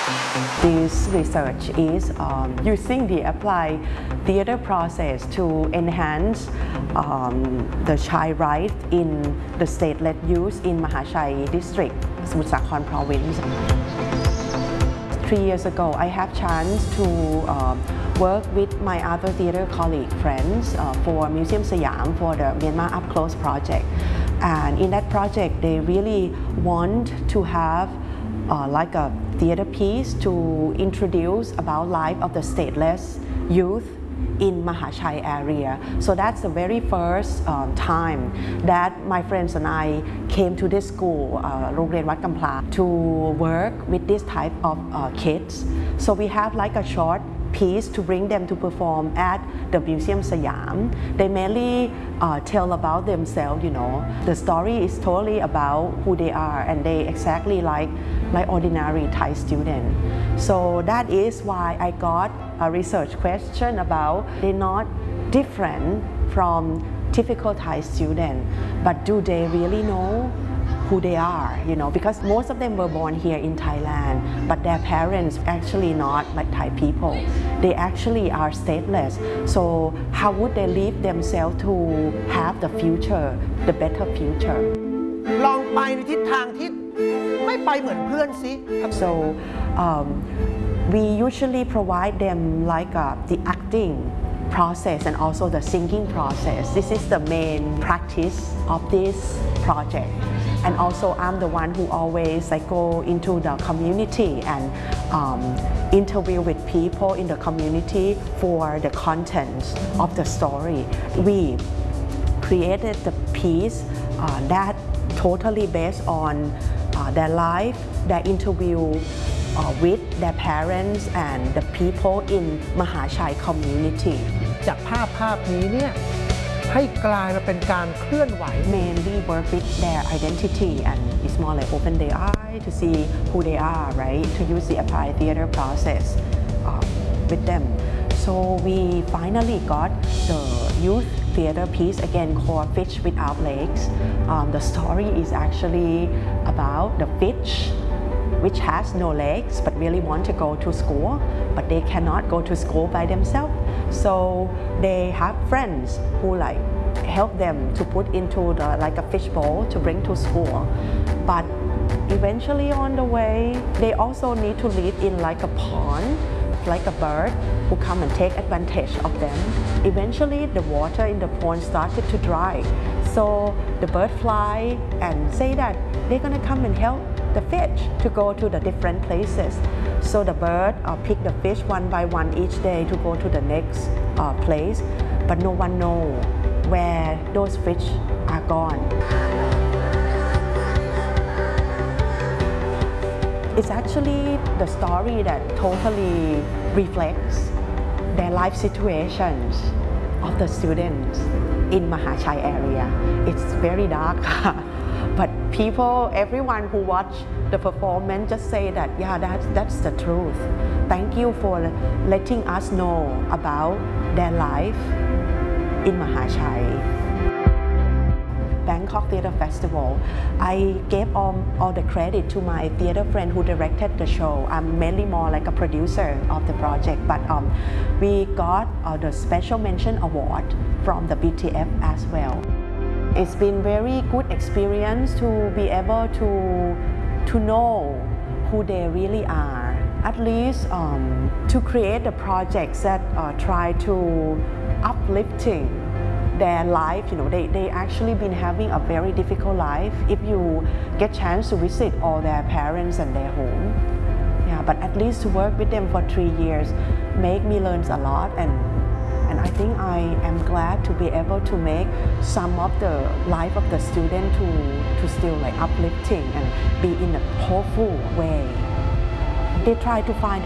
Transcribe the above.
This research is using the applied theater process to enhance the child rights in the state-led youth in Mahachai district, Samut Sakhon province. 3 years ago, I have chance to work with my other theater colleague friends for Museum Siam for the Myanmar Up Close project. And in that project, they really want to have like a theater piece to introduce about life of the stateless youth in Mahachai area. So that's the very first time that my friends and I came to this school, Rongren Wat Kampla, to work with this type of kids. So we have like a short piece to bring them to perform at the Museum Siam. They mainly tell about themselves, you know. The story is totally about who they are, and they exactly like ordinary Thai student. So that is why I got a research question about they're not different from typical Thai student, but do they really know who they are, you know, because most of them were born here in Thailand, but their parents actually not like Thai people. They actually are stateless. So how would they leave themselves to have the future, the better future? ลองไปในทิศทางที่ไม่ไปเหมือนเพื่อนสิ So we usually provide them like the acting process and also the singing process. This is the main practice of this project. And also I'm the one who always go into the community and interview with people in the community for the contents of the story. We created the piece that totally based on their life, their interview with their parents and the people in Mahachai community. จากภาพนี้เนี่ยให้กลายมาเป็นการเคลื่อนไหว Mainly work with their identity and it's more like open their eye to see who they are, right? To use the applied theater process with them. So we finally got the youth theater piece again called Fish Without Legs. The story is actually about the fish which has no legs but really want to go to school, but they cannot go to school by themselves. So they have friends who like help them to put into like a fish bowl to bring to school. But eventually on the way, they also need to live in like a pond, like a bird who come and take advantage of them. Eventually the water in the pond started to dry. So the bird fly and say that they're gonna come and help the fish to go to the different places. So the bird pick the fish one by one each day to go to the next place, but no one know where those fish are gone. It's actually the story that totally reflects their life situations of the students in Mahachai area. It's very dark. But people, everyone who watch the performance just say that, yeah, that's the truth. Thank you for letting us know about their life in Mahachai. Bangkok Theatre Festival. I gave all the credit to my theatre friend who directed the show. I'm mainly more like a producer of the project, but we got the Special Mention Award from the BTF as well. It's been very good experience to be able to know who they really are. At least to create the projects that try to uplifting their life, you know, they actually been having a very difficult life. If you get chance to visit all their parents and their home, yeah, but at least to work with them for 3 years make me learn a lot, and I think I am glad to be able to make some of the life of the student to still like uplifting and be in a hopeful way. They try to find